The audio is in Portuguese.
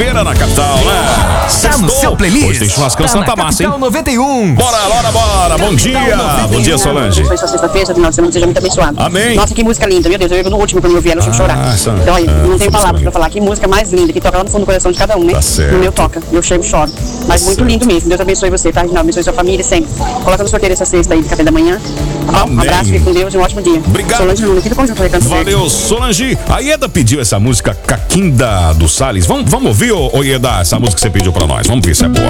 sexta-feira na capital, né? Tá no seu playlist. Hoje tem churrascão Tá Santa na Massa, hein? Capital 91. Bora. Bom dia. Bom dia, Solange. Foi sua sexta-feira, seu final de semana seja muito abençoado. Amém. Nossa, que música linda, meu Deus. Eu no último, quando eu vi ela, eu tive que chorar. Então, olha, não tenho palavras pra falar. Que música mais linda, que toca lá no fundo do coração de cada um, né? Tá certo. No meu toca. Eu chego e choro. Mas muito lindo mesmo. Deus abençoe você, tá, Reginaldo? Abençoe sua família sempre. Coloca no sorteio essa sexta aí de café da manhã. Tá bom? Um abraço, fique com Deus e um ótimo dia. Obrigado. Solange Luna, aqui do Conjunto Recanto Verde. Valeu, Solange. A Ieda pediu essa música Caquinda do Salles. Vamos ouvir, ô Ieda, essa música que você pediu pra nós. Vamos ver se é boa.